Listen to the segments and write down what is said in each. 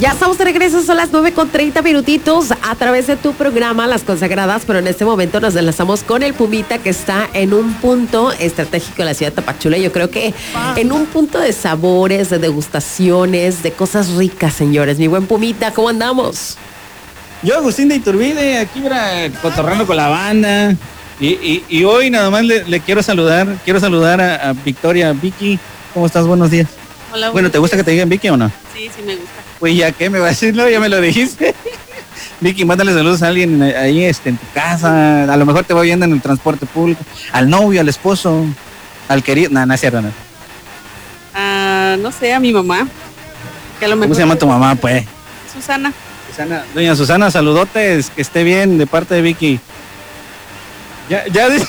Ya estamos de regreso, son las 9:30 a través de tu programa Las Consagradas, pero en este momento nos enlazamos con el Pumita, que está en un punto estratégico de la ciudad de Tapachula. Yo creo que en un punto de sabores, de degustaciones, de cosas ricas, señores. Mi buen Pumita, ¿cómo andamos? Yo, Agustín de Iturbide, aquí cotorreando con la banda. Y hoy nada más le quiero saludar a Victoria. Vicky, ¿cómo estás? Buenos días. Hola. Bueno, ¿te gusta que te digan Vicky o no? Sí, me gusta. Pues ya, ¿qué me va a decir? No, ya me lo dijiste. Vicky, mándale saludos a alguien ahí en tu casa. A lo mejor te va viendo en el transporte público. Al novio, al esposo, al querido. No es cierto, no. No sé, a mi mamá. Que a lo mejor... ¿Cómo se llama tu mamá, pues? Susana. Doña Susana, saludotes, que esté bien de parte de Vicky. Ya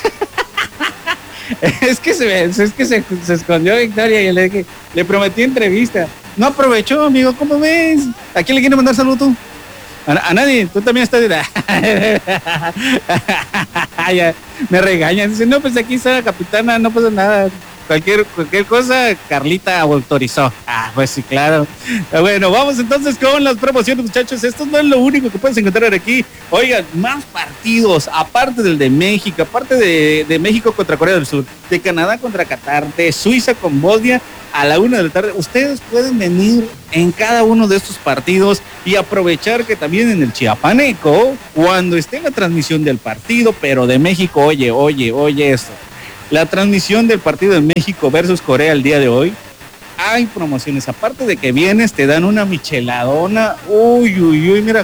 es que se escondió Victoria y le prometí entrevista. No aprovechó, amigo, ¿cómo ves? ¿A quién le quiere mandar saludo tú? A nadie, tú también estás ya, me regañan, dice, no, pues aquí está la capitana, no pasa nada. Cualquier cosa, Carlita autorizó. Pues sí, claro. Bueno, vamos entonces con las promociones, muchachos. Esto no es lo único que puedes encontrar aquí. Oigan, más partidos, aparte del de México, aparte de México contra Corea del Sur, de Canadá contra Qatar, de Suiza con Bosnia a la 1 de la tarde. Ustedes pueden venir en cada uno de estos partidos y aprovechar que también en el Chiapaneco, cuando esté la transmisión del partido, pero de México, oye esto. La transmisión del partido de México versus Corea el día de hoy, hay promociones. Aparte de que vienes, te dan una micheladona. Uy, mira,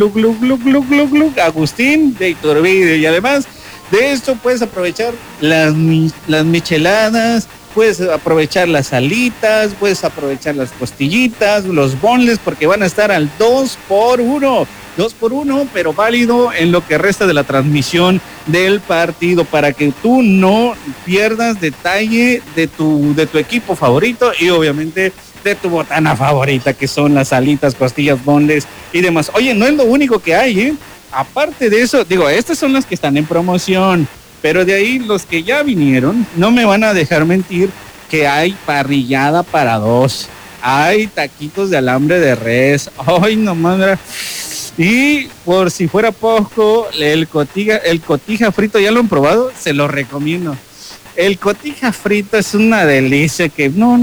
glug, Agustín de Iturbide. Y además de esto, puedes aprovechar las micheladas, puedes aprovechar las alitas, puedes aprovechar las costillitas, los bonles, porque van a estar al 2x1. 2x1, pero válido en lo que resta de la transmisión del partido, para que tú no pierdas detalle de tu equipo favorito y obviamente de tu botana favorita, que son las alitas, costillas, bonles y demás. Oye, no es lo único que hay, ¿eh? Aparte de eso, digo, estas son las que están en promoción, pero de ahí los que ya vinieron no me van a dejar mentir que hay parrillada para dos, hay taquitos de alambre de res, ay, nomás. Y por si fuera poco, el cotija frito, ¿ya lo han probado? Se lo recomiendo. El cotija frito es una delicia que no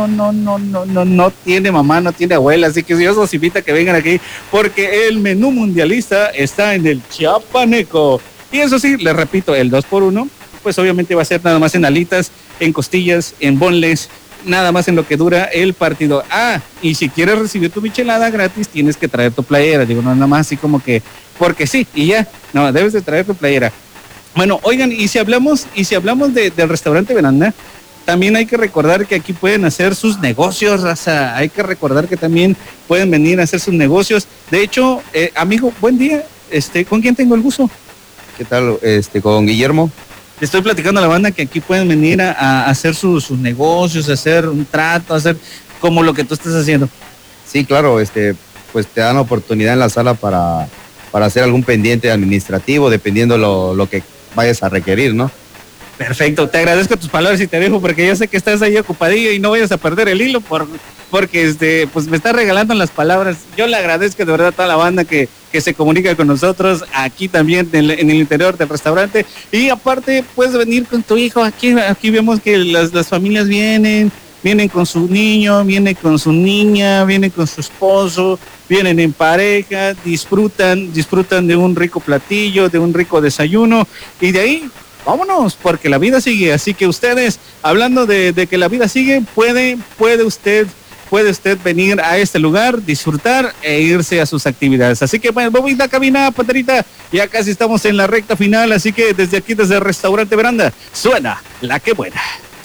tiene mamá, no tiene abuela, así que Dios los invita a que vengan aquí, porque el menú mundialista está en el Chiapaneco. Y eso sí, les repito, el 2x1, pues obviamente va a ser nada más en alitas, en costillas, en bonles, nada más en lo que dura el partido. Y si quieres recibir tu michelada gratis, tienes que traer tu playera. Digo, no, nada más así como que, porque sí, y ya, no, debes de traer tu playera. Bueno, oigan, y si hablamos del restaurante Veranda, también hay que recordar que aquí pueden hacer sus negocios, raza. Hay que recordar que también pueden venir a hacer sus negocios. De hecho, amigo, buen día. ¿Con quién tengo el gusto? ¿Qué tal? Con Guillermo. Le estoy platicando a la banda que aquí pueden venir a hacer sus negocios, a hacer un trato, a hacer como lo que tú estás haciendo. Sí, claro, pues te dan la oportunidad en la sala para hacer algún pendiente administrativo, dependiendo lo que vayas a requerir, ¿no? Perfecto, te agradezco tus palabras y te dejo porque yo sé que estás ahí ocupadillo y no vayas a perder el hilo porque pues me estás regalando las palabras. Yo le agradezco de verdad a toda la banda que se comunica con nosotros aquí también en el interior del restaurante, y aparte puedes venir con tu hijo. Aquí vemos que las familias vienen con su niño, vienen con su niña, vienen con su esposo, vienen en pareja, disfrutan de un rico platillo, de un rico desayuno, y de ahí vámonos, porque la vida sigue. Así que ustedes, hablando de que la vida sigue, puede usted venir a este lugar, disfrutar e irse a sus actividades. Así que, bueno, bobita, cabina, paterita, ya casi estamos en la recta final, así que desde aquí, desde el restaurante Veranda, suena La Que Buena.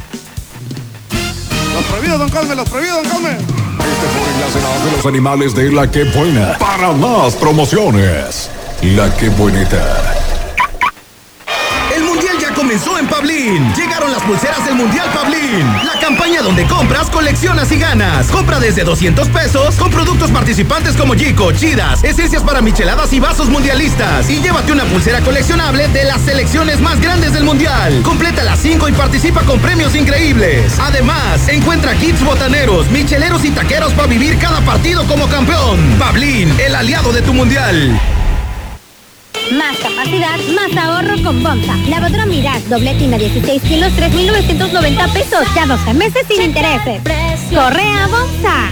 Los prohibidos, don Calme, los prohibidos, don Calme. Este fue Enlace de los animales de La Que Buena. Para más promociones, La Que Buenita. El Mundial ya comenzó. comenzó en Pablín. Llegaron las pulseras del Mundial Pablín. La campaña donde compras, coleccionas y ganas. Compra desde 200 pesos con productos participantes como Yico, Chidas, esencias para micheladas y vasos mundialistas. Y llévate una pulsera coleccionable de las selecciones más grandes del Mundial. Completa las 5 y participa con premios increíbles. Además, encuentra kits botaneros, micheleros y taqueros para vivir cada partido como campeón. Pablín, el aliado de tu Mundial. Más capacidad, más ahorro con Bonsa. Lavadora Mirage, doble tina 16 kilos, 3,990 pesos. Ya 12 meses sin intereses. Corre a Bonsa.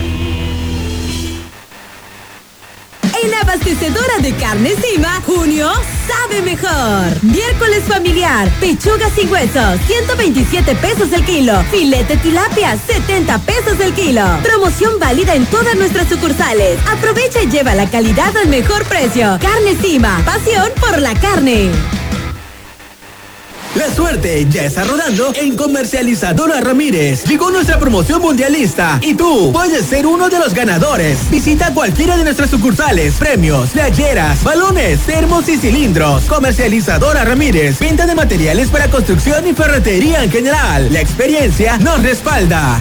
En la abastecedora de Carne Cima, junio sabe mejor. Miércoles familiar, pechuga sin huesos, 127 pesos el kilo. Filete tilapia, 70 pesos el kilo. Promoción válida en todas nuestras sucursales. Aprovecha y lleva la calidad al mejor precio. Carne Cima, pasión por la carne. La suerte ya está rodando en Comercializadora Ramírez. Llegó nuestra promoción mundialista y tú puedes ser uno de los ganadores. Visita cualquiera de nuestras sucursales, premios, playeras, balones, termos y cilindros. Comercializadora Ramírez, venta de materiales para construcción y ferretería en general. La experiencia nos respalda.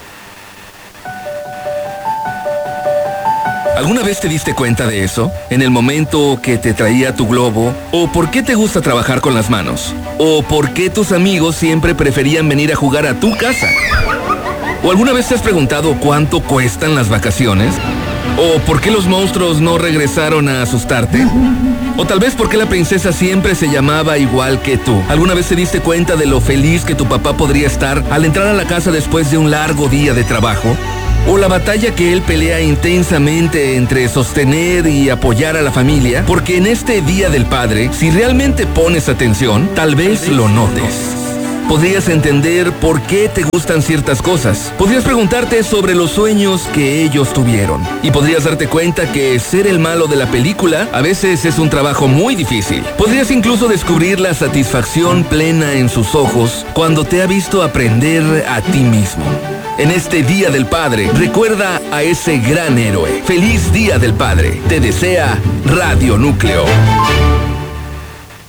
¿Alguna vez te diste cuenta de eso? ¿En el momento que te traía tu globo? ¿O por qué te gusta trabajar con las manos? ¿O por qué tus amigos siempre preferían venir a jugar a tu casa? ¿O alguna vez te has preguntado cuánto cuestan las vacaciones? ¿O por qué los monstruos no regresaron a asustarte? ¿O tal vez por qué la princesa siempre se llamaba igual que tú? ¿Alguna vez te diste cuenta de lo feliz que tu papá podría estar al entrar a la casa después de un largo día de trabajo? ¿O la batalla que él pelea intensamente entre sostener y apoyar a la familia? Porque en este Día del Padre, si realmente pones atención, tal vez lo notes. Podrías entender por qué te gustan ciertas cosas. Podrías preguntarte sobre los sueños que ellos tuvieron. Y podrías darte cuenta que ser el malo de la película a veces es un trabajo muy difícil. Podrías incluso descubrir la satisfacción plena en sus ojos cuando te ha visto aprender a ti mismo. En este Día del Padre, recuerda a ese gran héroe. ¡Feliz Día del Padre! Te desea Radio Núcleo.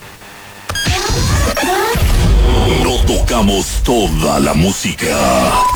No tocamos toda la música.